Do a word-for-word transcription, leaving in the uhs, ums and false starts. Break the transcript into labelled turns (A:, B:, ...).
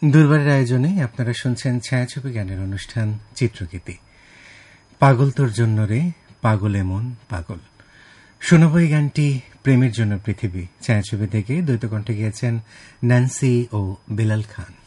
A: দুর্বারের আয়োজনে আপনারা শুনছেন ছায়াছবি গানের অনুষ্ঠান চিত্রগীতি। পাগল তোর জন্য রে, পাগল এমন পাগল। শোনাব এই গানটি প্রেমের জন্য পৃথিবী ছায়াছবি থেকে। দ্বৈত কণ্ঠে গিয়েছেন ন্যান্সি ও বিলাল খান।